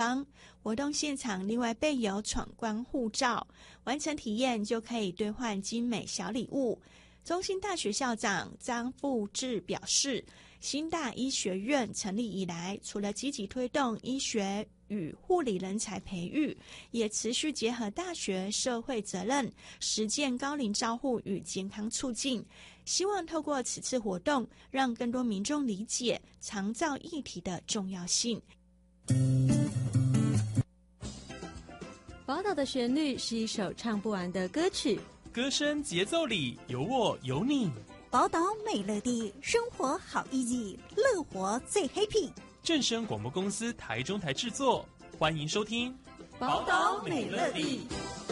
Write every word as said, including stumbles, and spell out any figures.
方。活动现场另外备有闯关护照，完成体验就可以兑换精美小礼物。中兴大学校长张富志表示，新大医学院成立以来，除了积极推动医学与护理人才培育，也持续结合大学社会责任，实践高龄照护与健康促进。希望透过此次活动，让更多民众理解长照议题的重要性。 宝岛的旋律是一首唱不完的歌曲， 歌声节奏里有我有你。 宝岛美乐地，生活好 easy， 乐活最 happy。 正声广播公司台中台制作，欢迎收听宝岛美乐地。